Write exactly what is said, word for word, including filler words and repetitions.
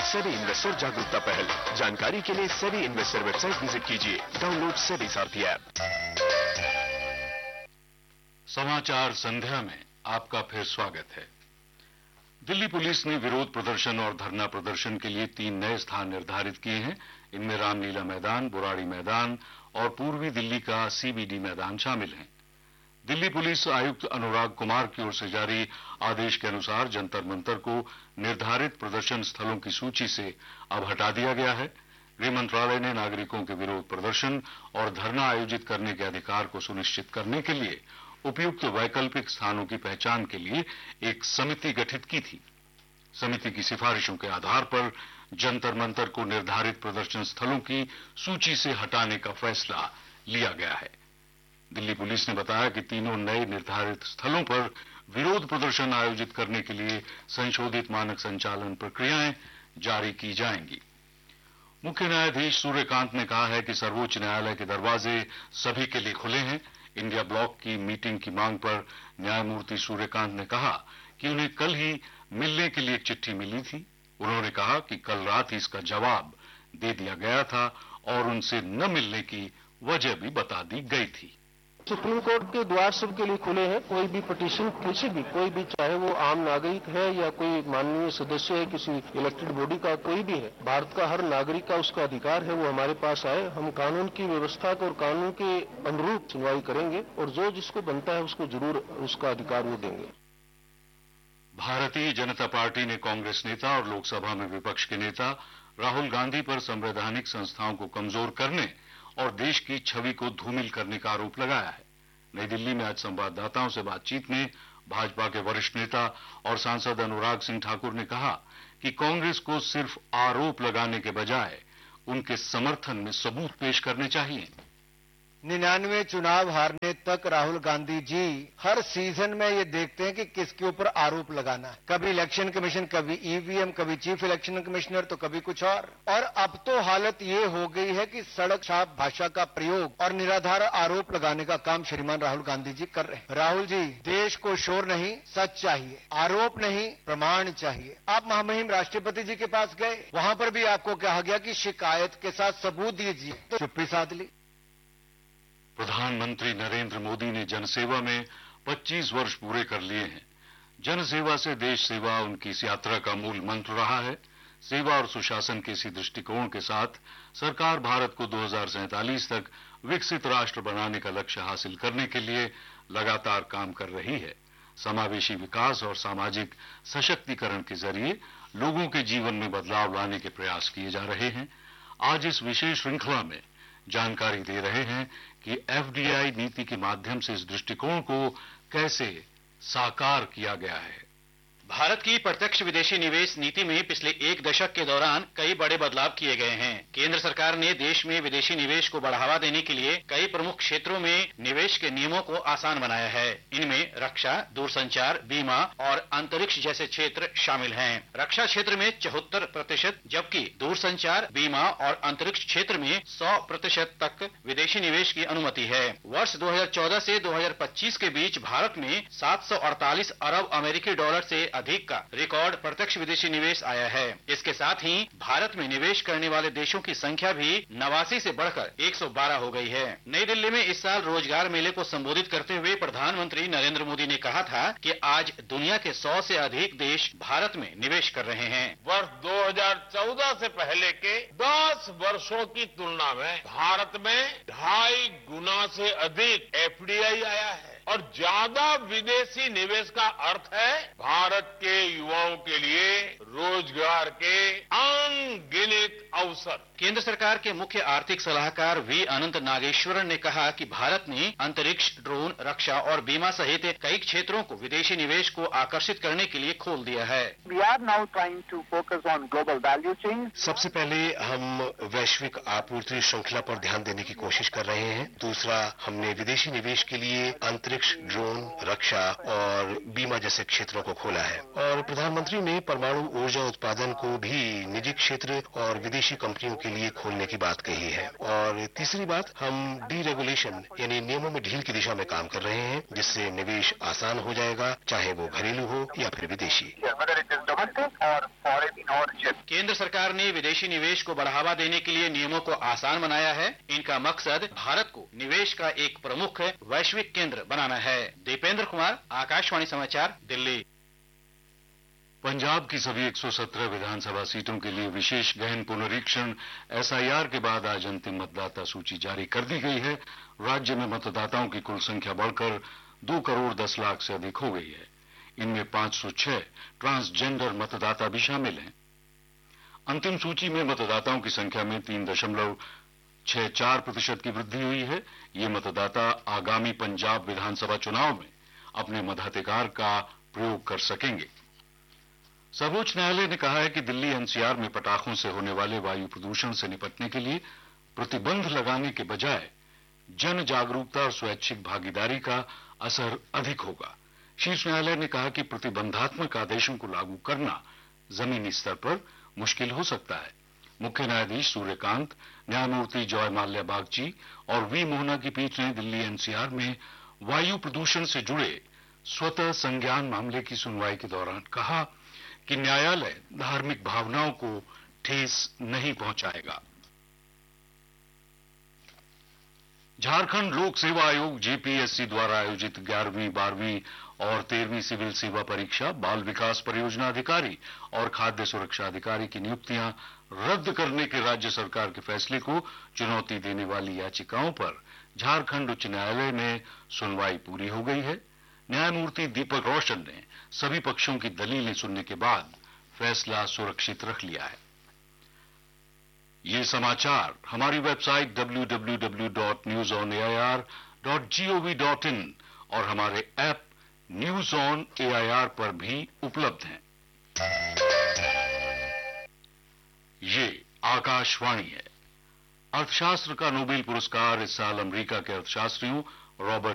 SEBI investor जागरूकता पहल। जानकारी के लिए सेबी इन्वेस्टर वेबसाइट विजिट कीजिए। डाउनलोड सेबी सारथी ऐप। समाचार संध्या में आपका फिर स्वागत है। दिल्ली पुलिस ने विरोध प्रदर्शन और धरना प्रदर्शन के लिए तीन नए स्थान निर्धारित किए हैं। इनमें रामलीला मैदान, बुराड़ी मैदान और पूर्वी दिल्ली का सीबीडी मैदान शामिल हैं। दिल्ली पुलिस आयुक्त अनुराग कुमार की ओर से जारी आदेश के अनुसार जंतर मंतर को निर्धारित प्रदर्शन स्थलों की सूची से अब हटा दिया गया है। गृह मंत्रालय ने नागरिकों के विरोध प्रदर्शन और धरना आयोजित करने के अधिकार को सुनिश्चित करने के लिए उपयुक्त वैकल्पिक स्थानों की पहचान के लिए एक समिति गठित की थी। समिति की सिफारिशों के आधार पर जंतर मंतर को निर्धारित प्रदर्शन स्थलों की सूची से हटाने का फैसला लिया गया है। दिल्ली पुलिस ने बताया कि तीनों नए निर्धारित स्थलों पर विरोध प्रदर्शन आयोजित करने के लिए संशोधित मानक संचालन प्रक्रियाएं जारी की जाएंगी। मुख्य न्यायाधीश सूर्यकांत ने कहा है कि सर्वोच्च न्यायालय के दरवाजे सभी के लिए खुले हैं। इंडिया ब्लॉक की मीटिंग की मांग पर न्यायमूर्ति सूर्यकांत ने कहा कि उन्हें कल ही मिलने के लिए एक चिट्ठी मिली थी। उन्होंने कहा कि कल रात ही इसका जवाब दे दिया गया था और उनसे न मिलने की वजह भी बता दी गई थी। सुप्रीम कोर्ट के द्वार सबके लिए खुले हैं। कोई भी पिटीशन किसी भी कोई भी चाहे वो आम नागरिक है या कोई माननीय सदस्य है किसी इलेक्टेड बॉडी का, कोई भी है, भारत का हर नागरिक का उसका अधिकार है वो हमारे पास आए। हम कानून की व्यवस्था को और कानून के अनुरूप सुनवाई करेंगे और जो जिसको बनता है उसको जरूर उसका अधिकार वो देंगे। भारतीय जनता पार्टी ने कांग्रेस नेता और लोकसभा में विपक्ष के नेता राहुल गांधी पर संवैधानिक संस्थाओं को कमजोर करने और देश की छवि को धूमिल करने का आरोप लगाया है। नई दिल्ली में आज संवाददाताओं से बातचीत में भाजपा के वरिष्ठ नेता और सांसद अनुराग सिंह ठाकुर ने कहा कि कांग्रेस को सिर्फ आरोप लगाने के बजाय उनके समर्थन में सबूत पेश करने चाहिए। निन्यानवे चुनाव हारने तक राहुल गांधी जी हर सीजन में ये देखते हैं कि किसके ऊपर आरोप लगाना है। कभी इलेक्शन कमीशन, कभी ईवीएम, कभी चीफ इलेक्शन कमिश्नर, तो कभी कुछ और। और अब तो हालत ये हो गई है कि सड़क छाप भाषा का प्रयोग और निराधार आरोप लगाने का काम श्रीमान राहुल गांधी जी कर रहे हैं। राहुल जी, देश को शोर नहीं, सच चाहिए, आरोप नहीं, प्रमाण चाहिए। आप महामहिम राष्ट्रपति जी के पास गए, वहां पर भी आपको कहा गया कि शिकायत के साथ सबूत दीजिए, तो चुप्पी साध ली। प्रधानमंत्री नरेंद्र मोदी ने जनसेवा में पच्चीस वर्ष पूरे कर लिए हैं। जनसेवा से देश सेवा उनकी इस यात्रा का मूल मंत्र रहा है। सेवा और सुशासन के इसी दृष्टिकोण के साथ सरकार भारत को दो हज़ार सैंतालीस तक विकसित राष्ट्र बनाने का लक्ष्य हासिल करने के लिए लगातार काम कर रही है। समावेशी विकास और सामाजिक सशक्तिकरण के जरिए लोगों के जीवन में बदलाव लाने के प्रयास किए जा रहे हैं। आज इस विशेष श्रृंखला में जानकारी दे रहे हैं कि एफडीआई नीति के माध्यम से इस दृष्टिकोण को कैसे साकार किया गया है। भारत की प्रत्यक्ष विदेशी निवेश नीति में पिछले एक दशक के दौरान कई बड़े बदलाव किए गए हैं। केंद्र सरकार ने देश में विदेशी निवेश को बढ़ावा देने के लिए कई प्रमुख क्षेत्रों में निवेश के नियमों को आसान बनाया है। इनमें रक्षा, दूरसंचार, बीमा और अंतरिक्ष जैसे क्षेत्र शामिल हैं। रक्षा क्षेत्र में चौहत्तर प्रतिशत जबकि दूरसंचार, बीमा और अंतरिक्ष क्षेत्र में सौ प्रतिशत तक विदेशी निवेश की अनुमति है। वर्ष दो हज़ार चौदह से दो हज़ार पच्चीस के बीच भारत में सात सौ अड़तालीस अरब अमेरिकी डॉलर से अधिक का रिकॉर्ड प्रत्यक्ष विदेशी निवेश आया है। इसके साथ ही भारत में निवेश करने वाले देशों की संख्या भी नवासी से बढ़कर एक सौ बारह हो गई है। नई दिल्ली में इस साल रोजगार मेले को संबोधित करते हुए प्रधानमंत्री नरेंद्र मोदी ने कहा था कि आज दुनिया के सौ से अधिक देश भारत में निवेश कर रहे हैं। वर्ष दो हज़ार चौदह से पहले के दस वर्षों की तुलना में भारत में ढाई गुना से अधिक एफडीआई आया है और ज्यादा विदेशी निवेश का अर्थ है भारत के युवाओं के लिए रोजगार के अनगिनत अवसर। केंद्र सरकार के मुख्य आर्थिक सलाहकार वी अनंत नागेश्वरन ने कहा कि भारत ने अंतरिक्ष, ड्रोन, रक्षा और बीमा सहित कई क्षेत्रों को विदेशी निवेश को आकर्षित करने के लिए खोल दिया है। We are now trying to focus on global value chains. सबसे पहले हम वैश्विक आपूर्ति श्रृंखला पर ध्यान देने की कोशिश कर रहे हैं। दूसरा, हमने विदेशी निवेश के लिए अंतरिक्ष, ड्रोन, रक्षा और बीमा जैसे क्षेत्रों को खोला है। और प्रधानमंत्री ने परमाणु ऊर्जा उत्पादन को भी निजी क्षेत्र और विदेशी कंपनियों के लिए खोलने की बात कही है। और तीसरी बात, हम डीरेगुलेशन यानी नियमों में ढील की दिशा में काम कर रहे हैं, जिससे निवेश आसान हो जाएगा, चाहे वो घरेलू हो या फिर विदेशी। केंद्र सरकार ने विदेशी निवेश को बढ़ावा देने के लिए नियमों को आसान बनाया है। इनका मकसद भारत को निवेश का एक प्रमुख वैश्विक केंद्र बनाना है। दीपेंद्र कुमार, आकाशवाणी समाचार, दिल्ली। पंजाब की सभी एक सौ सत्रह विधानसभा सीटों के लिए विशेष गहन पुनरीक्षण एसआईआर के बाद आज अंतिम मतदाता सूची जारी कर दी गई है। राज्य में मतदाताओं की कुल संख्या बढ़कर दो करोड़ दस लाख से अधिक हो गई है। इनमें पांच सौ छह ट्रांसजेंडर मतदाता भी शामिल हैं। अंतिम सूची में मतदाताओं की संख्या में तीन दशमलव छह चार प्रतिशत की वृद्धि हुई है। ये मतदाता आगामी पंजाब विधानसभा चुनाव में अपने मताधिकार का प्रयोग कर सकेंगे। सर्वोच्च न्यायालय ने कहा है कि दिल्ली एनसीआर में पटाखों से होने वाले वायु प्रदूषण से निपटने के लिए प्रतिबंध लगाने के बजाय जन जागरूकता और स्वैच्छिक भागीदारी का असर अधिक होगा। शीर्ष न्यायालय ने कहा कि प्रतिबंधात्मक आदेशों को लागू करना जमीनी स्तर पर मुश्किल हो सकता है। मुख्य न्यायाधीश सूर्यकांत, न्यायमूर्ति जॉय माल्या बागची और वी मोहना की पीठ ने दिल्ली एनसीआर में वायु प्रदूषण से जुड़े स्वतः संज्ञान मामले की सुनवाई के दौरान कहा कि न्यायालय धार्मिक भावनाओं को ठेस नहीं पहुंचाएगा। झारखंड लोक सेवा आयोग जेपीएससी द्वारा आयोजित ग्यारहवीं, बारहवीं और तेरहवीं सिविल सेवा परीक्षा, बाल विकास परियोजना अधिकारी और खाद्य सुरक्षा अधिकारी की नियुक्तियां रद्द करने के राज्य सरकार के फैसले को चुनौती देने वाली याचिकाओं पर झारखंड उच्च न्यायालय में सुनवाई पूरी हो गई है। न्यायमूर्ति दीपक रोशन ने सभी पक्षों की दलीलें सुनने के बाद फैसला सुरक्षित रख लिया है। ये समाचार हमारी website W W W dot news on A I R dot G O V dot in और हमारे app news on A I R पर भी उपलब्ध हैं। ये आकाशवाणी है। अर्थशास्त्र का नोबेल पुरस्कार इस साल अमेरिका के अर्थशास्त्रियों रॉबर्ट